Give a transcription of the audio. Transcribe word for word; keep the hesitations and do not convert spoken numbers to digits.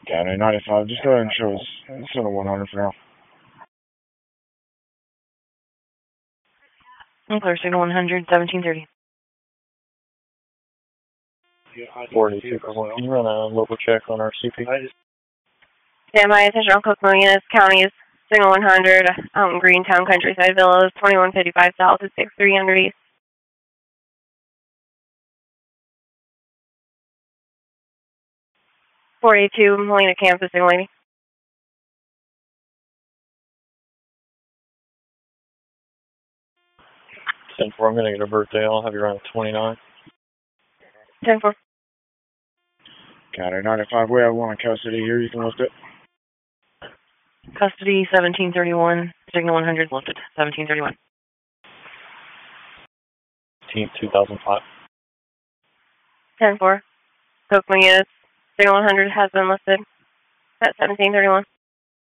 County ninety-five, just go ahead and show us Center one hundred for now. Clear signal one hundred, seventeen thirty. forty-two for one. Can you run a local check on our C P? Stand by, attention all Kokomo units, counties, signal one hundred, Mountain Green Town Countryside Villas, twenty-one fifty-five south to six three hundred east. forty-two, Molina Campus, Single Lady. ten four, I'm going to get a birthday. I'll have you run at twenty-nine. ten four. County ninety-five, we have one in custody here. You can lift it. Custody seventeen thirty-one, signal one hundred lifted, seventeen thirty-one. eighteenth, two thousand five. ten four. Kokomo units, signal one hundred has been lifted at seventeen thirty-one.